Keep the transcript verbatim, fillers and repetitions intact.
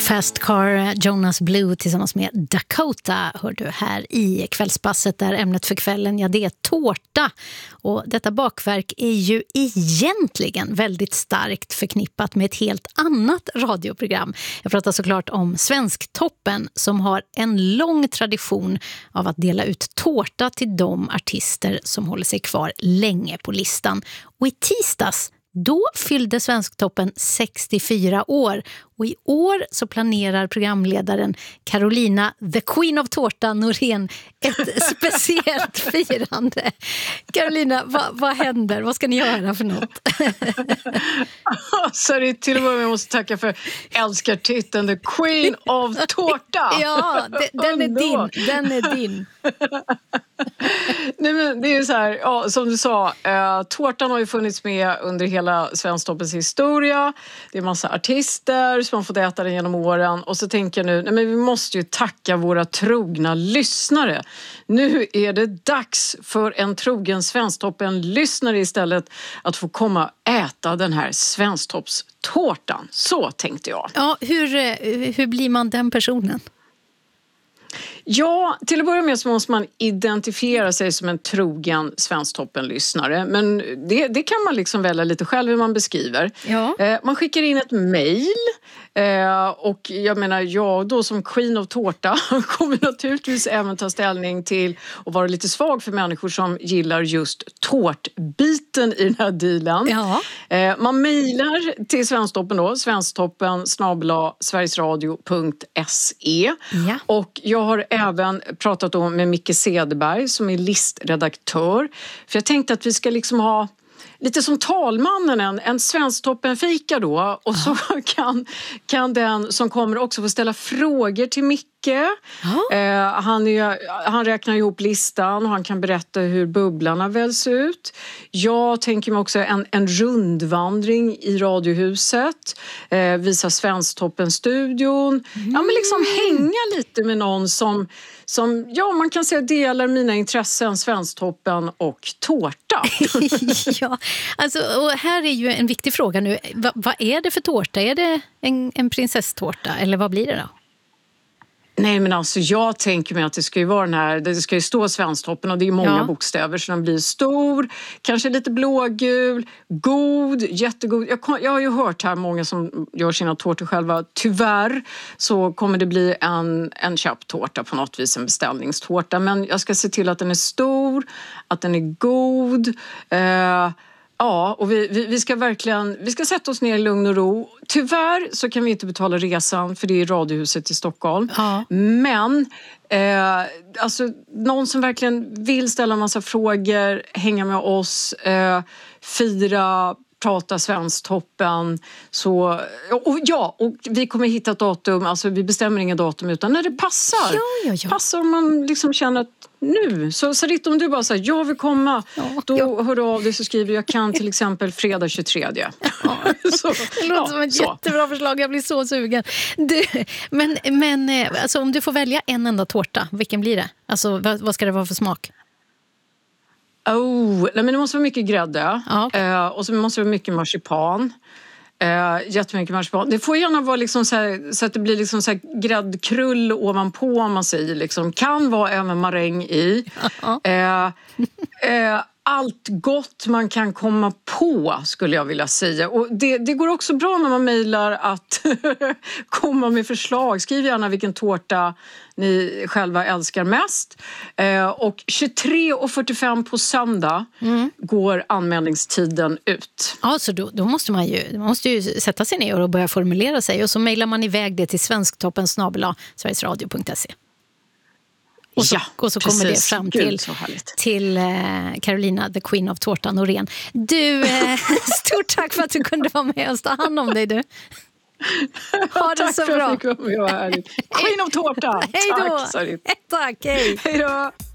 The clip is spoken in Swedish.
Fast Car, Jonas Blue tillsammans med Dakota hör du här i kvällspasset där ämnet för kvällen, ja det är tårta. Och detta bakverk är ju egentligen väldigt starkt förknippat med ett helt annat radioprogram. Jag pratar såklart om Svensktoppen som har en lång tradition av att dela ut tårta till de artister som håller sig kvar länge på listan. Och i tisdags då fyllde Svensktoppen sextiofyra år och i år så planerar programledaren Carolina The Queen of Tårta Norén ett speciellt firande. Carolina, vad, vad händer? Vad ska ni göra för något? Så det är till och med jag måste tacka för älskartiteln The Queen of Tårta. Ja, det, den är din. Den är din. Nej, men det är så här, ja, som du sa, eh, tårtan har ju funnits med under hela Svensktoppens historia. Det är massa artister som har fått äta den genom åren. Och så tänker jag nu, nej, men vi måste ju tacka våra trogna lyssnare. Nu är det dags för en trogen Svensktoppen-lyssnare istället att få komma och äta den här Svensktoppstårtan. Så tänkte jag. Ja, hur, hur blir man den personen? Ja, till att börja med så måste man identifiera sig som en trogen Svensktoppen-lyssnare. Men det, det kan man liksom välja lite själv hur man beskriver. Ja. Eh, man skickar in ett mejl. Eh, och jag menar, jag då som Queen of Tårta kommer naturligtvis även ta ställning till och vara lite svag för människor som gillar just tårtbiten i den här dealen. Ja. Eh, man mejlar till Svensktoppen då, svensktoppen snabel-a sverigesradio punkt se. Ja. Och jag har även pratat då med Micke Cederberg som är listredaktör. För jag tänkte att vi ska liksom ha lite som talmannen, en, en Svensktoppen-fika då. Och så kan, kan den som kommer också få ställa frågor till Micke. Eh, han, är, han räknar ihop listan och han kan berätta hur bubblarna väljs ut. Jag tänker mig också en, en rundvandring i Radiohuset. Eh, visa Svensktoppen-studion. Mm. Ja, men liksom hänga lite med någon som, som ja, man kan säga delar mina intressen, Svensktoppen och tårta. Ja, alltså, och här är ju en viktig fråga nu. Va, vad är det för tårta? Är det en, en prinsesstårta eller vad blir det då? Nej, men alltså jag tänker mig att det ska ju vara den här, det ska ju stå Svensktoppen och det är många ja. bokstäver så den blir stor, kanske lite blågul, god, jättegod. Jag, jag har ju hört här många som gör sina tårtor själva. Tyvärr så kommer det bli en, en köptårta på något vis, en beställningstårta. Men jag ska se till att den är stor, att den är god. Eh, Ja, och vi, vi, vi ska verkligen, vi ska sätta oss ner i lugn och ro. Tyvärr så kan vi inte betala resan för det är Radiohuset i Stockholm. Ja. Men eh, alltså, någon som verkligen vill ställa en massa frågor, hänga med oss, eh, fira, prata Svensktoppen. Så, och ja, och vi kommer hitta ett datum, alltså vi bestämmer ingen datum utan när det passar. Ja, ja, ja. Passar om man liksom känner att nu. Så Sarit, om du bara säger jag vill komma, ja, då ja. hör du av dig så skriver jag kan till exempel fredag tjugotredje. Ja. Så, det låter ja, som ett så. jättebra förslag, jag blir så sugen. Du, men men alltså, om du får välja en enda tårta, vilken blir det? Alltså, vad, vad ska det vara för smak? Oh, nej, men det måste vara mycket grädde. Ja, okay. eh, och så måste det vara mycket marsipan. Uh, jättemycket marsipan. Det får gärna vara liksom så, här, så att det blir liksom så här gräddkrull ovanpå om man säger. Liksom. Kan vara även maräng i. Uh, uh, allt gott man kan komma på skulle jag vilja säga. Och det, det går också bra när man mejlar att komma med förslag. Skriv gärna vilken tårta ni själva älskar mest. Eh, och tjugotre och fyrtiofem på söndag mm. går anmälningstiden ut. Ja, så då, då måste man ju, man måste ju sätta sig ner och börja formulera sig. Och så mejlar man iväg det till svensktoppen snabel-a sverigesradio punkt se. Och så, ja, och så kommer det fram till, Gud, till eh, Carolina, the Queen of Tårta Norén. Du, eh, stort tack för att du kunde vara med oss. Ta hand om dig, du. Ha det tack så för bra. Att du kom med. Queen of Tårta. Hej då. Tack, tack, hej. Hej då.